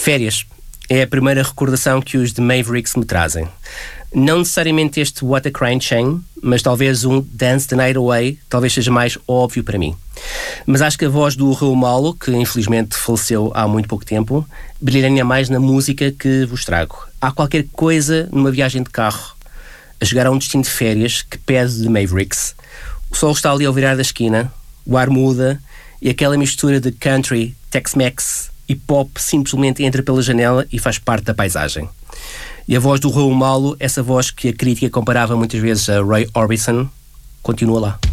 Férias é a primeira recordação que os The Mavericks me trazem. Não necessariamente este What a Crying Shame, mas talvez um Dance the Night Away talvez seja mais óbvio para mim. Mas acho que a voz do Raul Malo, que infelizmente faleceu há muito pouco tempo, brilha ainda mais na música que vos trago. Há qualquer coisa numa viagem de carro, a chegar a um destino de férias, que pede The Mavericks. O sol está ali ao virar da esquina, o ar muda e aquela mistura de country, Tex-Mex e pop simplesmente entra pela janela e faz parte da paisagem. E a voz do Raul Malo, essa voz que a crítica comparava muitas vezes a Roy Orbison, continua lá.